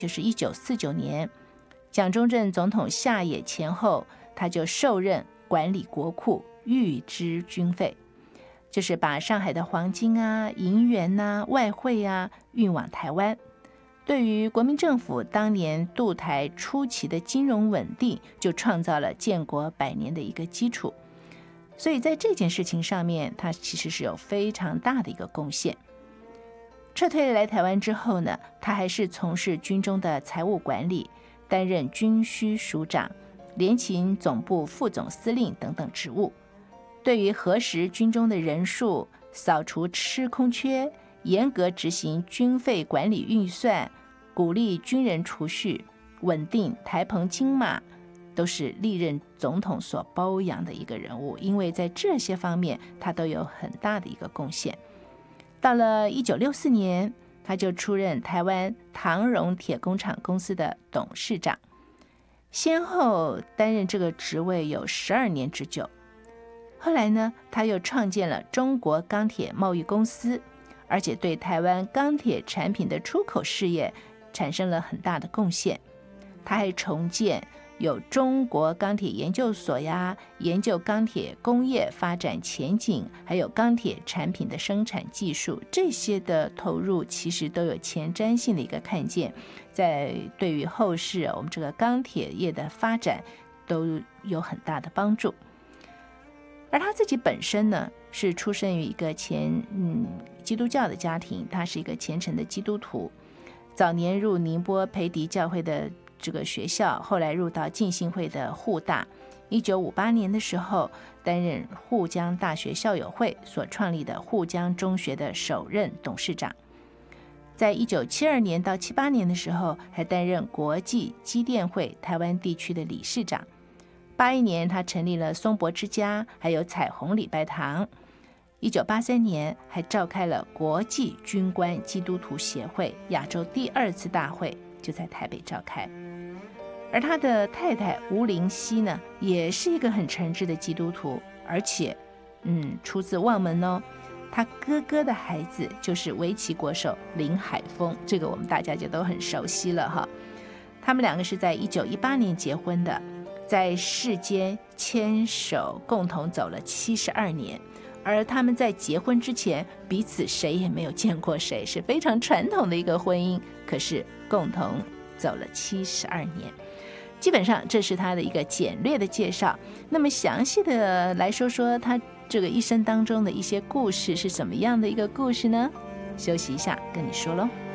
就是1949年，蒋中正总统下野前后，他就受任管理国库，预支军费，就是把上海的黄金啊、银元啊、外汇啊运往台湾。对于国民政府当年渡台初期的金融稳定，就创造了建国100年的一个基础。所以在这件事情上面，他其实是有非常大的一个贡献。撤退来台湾之后呢，他还是从事军中的财务管理，担任军需署长、联勤总部副总司令等等职务。对于核实军中的人数、扫除吃空缺、严格执行军费管理预算、鼓励军人储蓄、稳定台澎金马，都是历任总统所褒扬的一个人物，因为在这些方面他都有很大的一个贡献。到了1964年，他就出任台湾唐荣铁工厂公司的董事长，先后担任这个职位有12年之久。后来呢，他又创建了中国钢铁贸易公司，而且对台湾钢铁产品的出口事业产生了很大的贡献。他还重建有中国钢铁研究所呀，研究钢铁工业发展前景，还有钢铁产品的生产技术，这些的投入其实都有前瞻性的一个看见，在对于后世我们这个钢铁业的发展都有很大的帮助。而他自己本身呢，是出生于一个基督教的家庭，他是一个虔诚的基督徒，早年入宁波培迪教会的这个学校，后来入到浸信会的护大。1958年的时候，担任沪江大学校友会所创立的沪江中学的首任董事长。在1972年到78年的时候，还担任国际机电会台湾地区的理事长。81年，他成立了松柏之家，还有彩虹礼拜堂。1983年，还召开了国际军官基督徒协会亚洲第2次大会，就在台北召开。而他的太太吴灵溪呢，也是一个很诚挚的基督徒，而且出自望门哦。他哥哥的孩子就是围棋国手林海峰，这个我们大家就都很熟悉了哈。他们两个是在1918年结婚的，在世间牵手共同走了72年，而他们在结婚之前彼此谁也没有见过谁，是非常传统的一个婚姻，可是共同走了72年。基本上这是他的一个简略的介绍。那么详细的来说说他这个一生当中的一些故事是怎么样的一个故事呢？休息一下跟你说咯。